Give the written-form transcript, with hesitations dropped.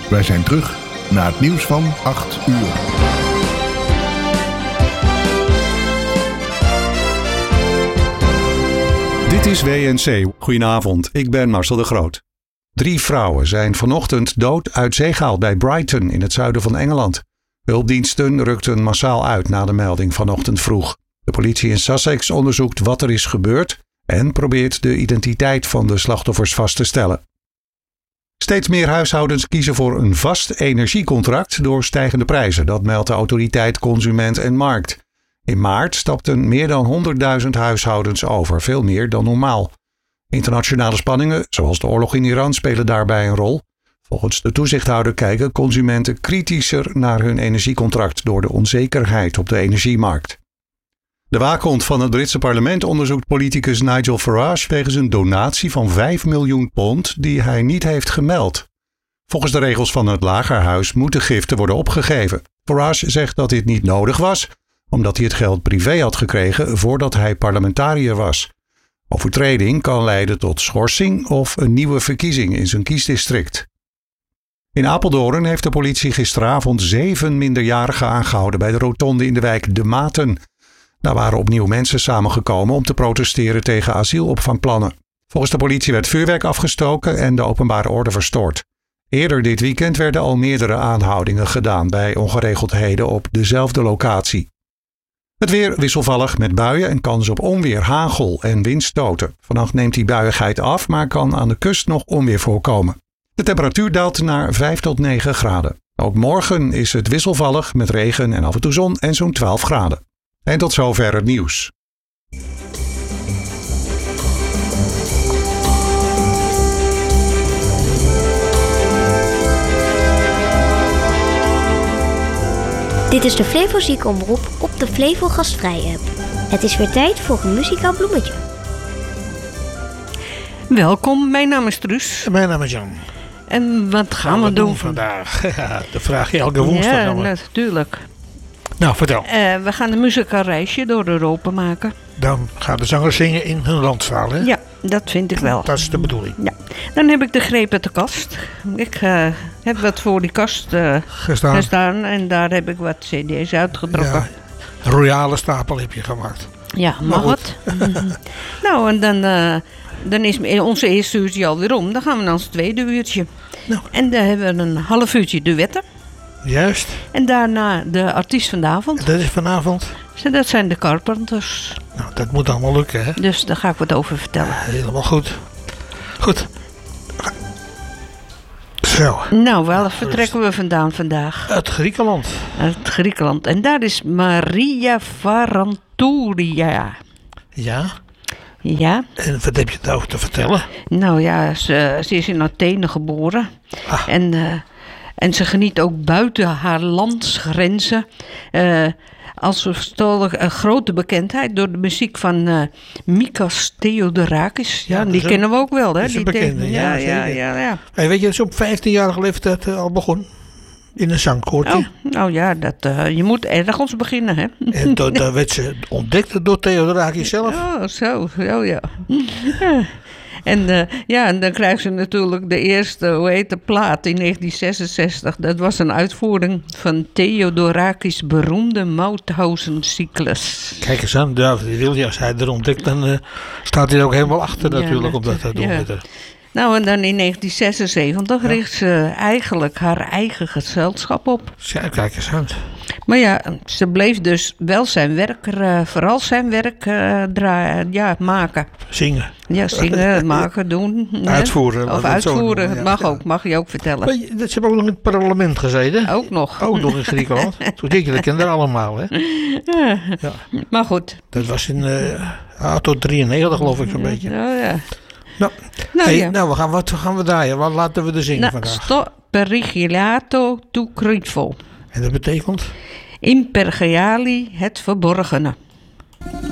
Wij zijn terug na het nieuws van 8 uur. Dit is WNC. Goedenavond, ik ben Marcel de Groot. 3 vrouwen zijn vanochtend dood uit zee gehaald bij Brighton in het zuiden van Engeland. Hulpdiensten rukten massaal uit na de melding vanochtend vroeg. De politie in Sussex onderzoekt wat er is gebeurd en probeert de identiteit van de slachtoffers vast te stellen. Steeds meer huishoudens kiezen voor een vast energiecontract door stijgende prijzen. Dat meldt de autoriteit Consument en Markt. In maart stapten meer dan 100.000 huishoudens over, veel meer dan normaal. Internationale spanningen, zoals de oorlog in Iran, spelen daarbij een rol. Volgens de toezichthouder kijken consumenten kritischer naar hun energiecontract door de onzekerheid op de energiemarkt. De waakhond van het Britse parlement onderzoekt politicus Nigel Farage wegens een donatie van £5 miljoen die hij niet heeft gemeld. Volgens de regels van het Lagerhuis moeten giften worden opgegeven. Farage zegt dat dit niet nodig was, omdat hij het geld privé had gekregen voordat hij parlementariër was. Overtreding kan leiden tot schorsing of een nieuwe verkiezing in zijn kiesdistrict. In Apeldoorn heeft de politie gisteravond 7 minderjarigen aangehouden bij de rotonde in de wijk De Maten. Daar waren opnieuw mensen samengekomen om te protesteren tegen asielopvangplannen. Volgens de politie werd vuurwerk afgestoken en de openbare orde verstoord. Eerder dit weekend werden al meerdere aanhoudingen gedaan bij ongeregeldheden op dezelfde locatie. Het weer wisselvallig met buien en kans op onweer, hagel en windstoten. Vannacht neemt die buiigheid af, maar kan aan de kust nog onweer voorkomen. De temperatuur daalt naar 5 tot 9 graden. Ook morgen is het wisselvallig met regen en af en toe zon en zo'n 12 graden. En tot zover het nieuws. Dit is de Flevo Ziekenomroep op de Flevo Gastvrij app. Het is weer tijd voor een muzikaal bloemetje. Welkom, mijn naam is Truus. En mijn naam is Jan. En wat gaan we doen vandaag? Dat vraag je elke woensdag. Ja, natuurlijk. Nou, vertel. We gaan een muzikaal reisje door Europa maken. Dan gaan de zangers zingen in hun landstaal, hè? Ja, dat vind ik wel. Dat is de bedoeling. Ja. Dan heb ik de greep uit de kast. Ik heb wat voor die kast gestaan en daar heb ik wat cd's uitgetrokken. Ja, een royale stapel heb je gemaakt. Ja, mag wat. Nou, en dan is onze eerste uurtje alweer om. Dan gaan we naar ons tweede uurtje. Nou. En dan hebben we een half uurtje duetten. Juist. En daarna de artiest van de avond. Dat is vanavond? Dat zijn de Carpenters. Nou, dat moet allemaal lukken, hè? Dus daar ga ik wat over vertellen. Helemaal goed. Goed. Zo. Nou, waar vertrekken we vandaan vandaag? Uit Griekenland. Uit Griekenland. En daar is Maria Varantouria. Ja? Ja. En wat heb je daarover te vertellen? Nou ja, ze is in Athene geboren. Ah. En ze geniet ook buiten haar landsgrenzen als een grote bekendheid door de muziek van Mikos Theodorakis. Ja, die kennen we ook wel, hè? Die is een bekende, ja. Hey, weet je, dat is op 15-jarige leeftijd al begonnen. In een zangkoortje. Oh ja, je moet ergens beginnen, hè? En daar werd ze ontdekt door Theodorakis zelf. Oh, zo. Oh, ja. En dan krijgt ze natuurlijk de eerste, plaat in 1966. Dat was een uitvoering van Theodorakis' beroemde Mauthausen-cyclus. Kijk eens aan, als hij er ontdekt, dan staat hij er ook helemaal achter natuurlijk om dat te doen. Ja. Nou, en dan in 1976 richt ze eigenlijk haar eigen gezelschap op. Ja, kijk eens aan. Maar ja, ze bleef dus wel zijn werk, vooral zijn werk maken. Zingen. Ja, zingen, maken, doen. Uitvoeren. Of uitvoeren, het mag ook, mag je ook vertellen. Ze hebben ook nog in het parlement gezeten. Ook nog. Ook nog in Griekenland. Toen denk je, dat kennen allemaal, hè? Ja. Maar goed. Dat was in tot 93 geloof ik zo'n beetje. Oh ja. Nou, wat gaan we draaien? Wat laten we er zingen vandaag? Sto perigilato tu crivo. En dat betekent? Impergiali, het verborgene.